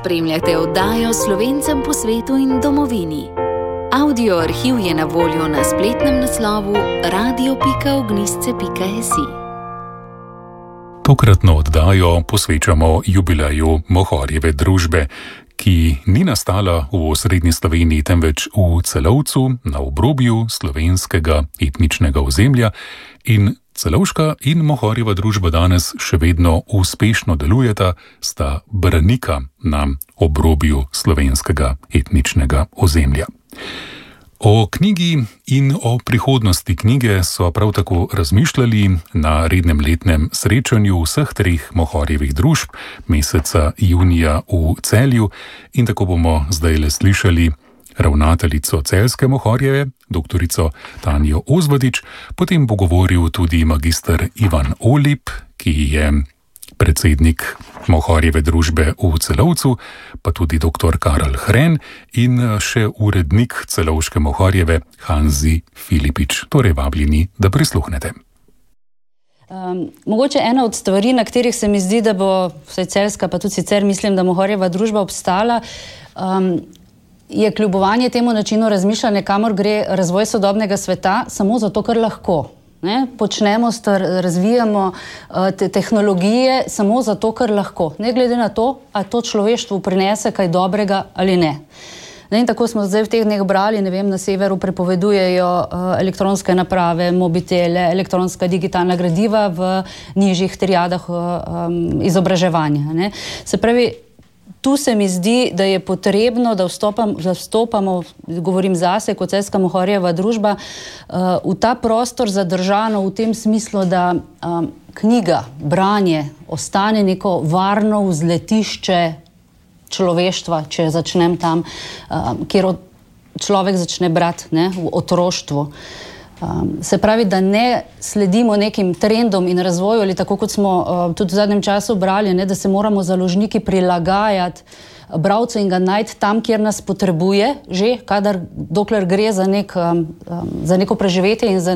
Spremljate oddajo Slovencem po svetu in domovini. Audio arhiv je na voljo na spletnem naslovu radio.ognisce.si. Tokratno oddajo posvečamo jubileju Mohorjeve družbe, ki ni nastala v osrednji Sloveniji, temveč v Celovcu, na obrobju slovenskega etničnega ozemlja, in Celovška in Mohorjeva družba danes še vedno uspešno delujeta, sta branika na obrobju slovenskega etničnega ozemlja. O knjigi in o prihodnosti knjige so prav tako razmišljali na rednem letnem srečanju vseh treh Mohorjevih družb meseca junija v Celju, in tako bomo zdaj slišali ravnateljico Celjske Mohorjeve, doktorico Tanjo Ozvodič, potem bo govoril tudi magister Ivan Olip, ki je predsednik Mohorjeve družbe v Celovcu, pa tudi doktor Karel Hren in še urednik Celovške Mohorjeve Hanzi Filipič. Torej vabljeni, da prisluhnete. Mogoče ena od stvari, na katerih se mi zdi, da bo vsaj Celjska, pa tudi sicer mislim, da Mohorjeva družba obstala, je kljubovanje temu načinu razmišljanja, kamor gre razvoj sodobnega sveta, samo zato, ker lahko. Počnemo, razvijamo tehnologije samo zato, ker lahko. Ne glede na to, ali to človeštvu prinese kaj dobrega ali ne. In tako smo zdaj v teh dneh brali, na severu prepovedujejo elektronske naprave, mobitele, elektronska digitalna gradiva v nižjih triadah izobraževanja. Se pravi, tu se mi zdi, da je potrebno, da vstopamo, govorim zase, kot Celjska Mohorjeva družba, v ta prostor zadržano v tem smislu, da knjiga, branje ostane neko varno vzletišče človeštva, če začnem tam, kjer človek začne brati, v otroštvu. Se pravi, da ne sledimo nekim trendom in razvoju, ali tako kot smo tudi v zadnjem času brali, da se moramo založniki prilagajati bralcu in ga najti tam, kjer nas potrebuje, že dokler gre za neko preživetje in za